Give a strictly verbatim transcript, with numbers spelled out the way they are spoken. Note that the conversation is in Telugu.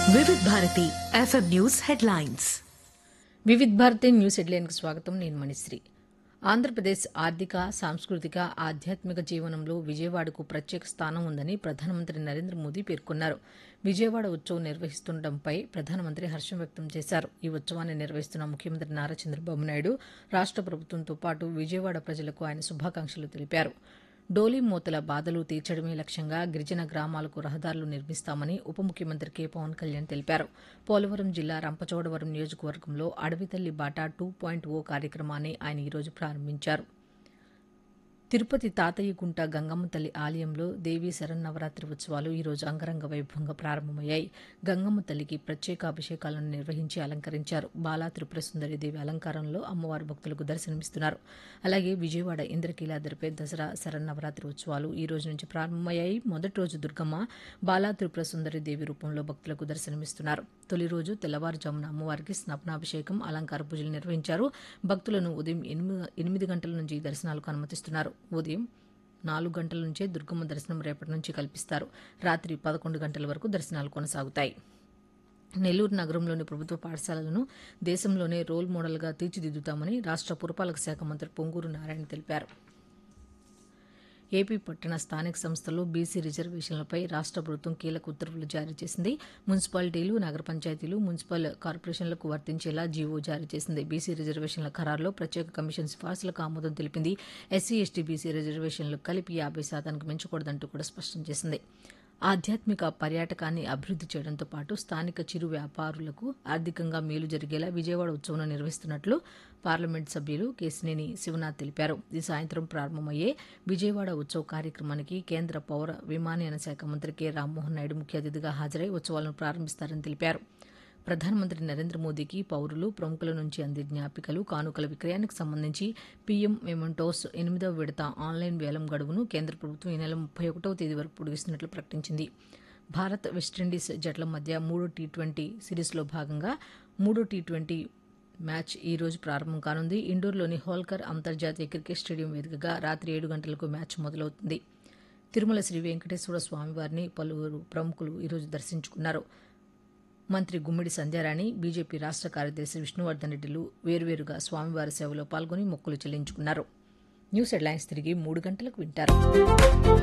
వివిధ భారతి ఎఫ్ఎం న్యూస్ హెడ్లైన్స్. వివిధ భారతి న్యూస్ హెడ్లైన్కు స్వాగతం. నేను మణిశ్రీ. ఆంధ్రప్రదేశ్ ఆర్థిక, సాంస్కృతిక, ఆధ్యాత్మిక జీవనంలో విజయవాడకు ప్రత్యేక స్థానం ఉందని ప్రధానమంత్రి నరేంద్ర మోదీ పేర్కొన్నారు. విజయవాడ ఉత్సవం నిర్వహిస్తుండటంపై ప్రధానమంత్రి హర్షం వ్యక్తం చేశారు. ఈ ఉత్సవాన్ని నిర్వహిస్తున్న ముఖ్యమంత్రి నారా చంద్రబాబు నాయుడు, రాష్ట్ర ప్రభుత్వంతో పాటు విజయవాడ ప్రజలకు ఆయన శుభాకాంక్షలు తెలిపారు. డోలీ మూతల బాధలు తీర్చడమే లక్ష్యంగా గిరిజన గ్రామాలకు రహదారులు నిర్మిస్తామని ఉప ముఖ్యమంత్రి కె పవన్ కళ్యాణ్ తెలిపారు. పోలవరం జిల్లా రంపచోడవరం నియోజకవర్గంలో అడవితల్లి బాటా టూ పాయింట్ ఓ కార్యక్రమాన్ని ఆయన ఈరోజు ప్రారంభించారు. తిరుపతి తాతయ్యగుంట గంగమ్మ తల్లి ఆలయంలో దేవీ శరన్నవరాత్రి ఉత్సవాలు ఈరోజు అంగరంగ వైభవంగా ప్రారంభమయ్యాయి. గంగమ్మ తల్లికి ప్రత్యేక అభిషేకాలను నిర్వహించి అలంకరించారు. బాలా త్రిపుర సుందరి దేవి అలంకారంలో అమ్మవారు భక్తులకు దర్శనమిస్తున్నారు. అలాగే విజయవాడ ఇంద్రకీలాద్రిపై దసరా శరన్నవరాత్రి ఉత్సవాలు ఈ రోజు నుంచి ప్రారంభమయ్యాయి. మొదటి రోజు దుర్గమ్మ, బాలా త్రిపుర సుందరి దేవి రూపంలో భక్తులకు దర్శనమిస్తున్నారు. తొలి రోజు తెల్లవారుజామున అమ్మవారికి స్నపనాభిషేకం, అలంకార పూజలు నిర్వహించారు. భక్తులను ఉదయం ఎనిమిది గంటల నుంచి దర్శనాలకు అనుమతిస్తున్నారు. ఉదయం నాలుగు గంటల నుంచే దుర్గమ్మ దర్శనం రేపటి నుంచి కల్పిస్తారు. రాత్రి పదకొండు గంటల వరకు దర్శనాలు కొనసాగుతాయి. నెల్లూరు నగరంలోని ప్రభుత్వ పాఠశాలలను దేశంలోనే రోల్ మోడల్గా తీర్చిదిద్దుతామని రాష్ట్ర పురపాలక శాఖ మంత్రి పొంగూరు నారాయణ తెలిపారు. ఏపీ పట్టణ స్థానిక సంస్థల్లో బీసీ రిజర్వేషన్లపై రాష్ట్ర ప్రభుత్వం కీలక ఉత్తర్వులు జారీ చేసింది. మున్సిపాలిటీలు, నగర పంచాయతీలు, మున్సిపల్ కార్పొరేషన్లకు వర్తించేలా జీవో జారీ చేసింది. బీసీ రిజర్వేషన్ల ఖరారులో ప్రత్యేక కమిషన్ సిఫార్సులకు ఆమోదం తెలిపింది. ఎస్సీ, ఎస్టీ, బీసీ రిజర్వేషన్లు కలిపి యాభై శాతానికి పెంచకూడదంటూ కూడా స్పష్టం చేసింది. ఆధ్యాత్మిక పర్యాటకాన్ని అభివృద్ధి చేయడంతో పాటు స్థానిక చిరు వ్యాపారులకు ఆర్థికంగా మేలు జరిగేలా విజయవాడ ఉత్సవం నిర్వహిస్తున్నట్లు పార్లమెంట్ సభ్యులు కేశినేని శివనాథ్ తెలిపారు. ఈ సాయంత్రం ప్రారంభమయ్యే విజయవాడ ఉత్సవ కార్యక్రమానికి కేంద్ర పౌర విమానయాన శాఖ మంత్రి కె రామ్మోహన్ నాయుడు ముఖ్య అతిథిగా హాజరై ఉత్సవాలను ప్రారంభిస్తారని తెలిపారు. ప్రధానమంత్రి నరేంద్ర మోదీకి పౌరులు, ప్రముఖుల నుంచి అందే జ్ఞాపికలు, కానుకల విక్రయానికి సంబంధించి పీఎం మెమెంటోస్ ఎనిమిదవ విడత ఆన్లైన్ వేలం గడువును కేంద్ర ప్రభుత్వం ఈ నెల ముప్పై ఒకటవ తేదీ వరకు పొడిగిస్తున్నట్లు ప్రకటించింది. భారత్, వెస్టిండీస్ జట్ల మధ్య మూడో టీ ట్వంటీ సిరీస్లో భాగంగా మూడో టీ ట్వంటీ మ్యాచ్ ఈ రోజు ప్రారంభం కానుంది. ఇండోర్లోని హోల్కర్ అంతర్జాతీయ క్రికెట్ స్టేడియం వేదికగా రాత్రి ఏడు గంటలకు మ్యాచ్ మొదలవుతుంది. తిరుమల శ్రీ వెంకటేశ్వర స్వామివారిని పలువురు ప్రముఖులు ఈరోజు దర్శించుకున్నారు. మంత్రి గుమ్మిడి సంధ్యారాణి, బీజేపీ రాష్ట్ర కార్యదర్శి విష్ణువర్ధన్ రెడ్డిలు వేర్వేరుగా స్వామివారి సేవలో పాల్గొని మొక్కులు చెల్లించుకున్నారు. న్యూస్ హెడ్లైన్స్ తిరిగి మూడు గంటలకు వింటారు.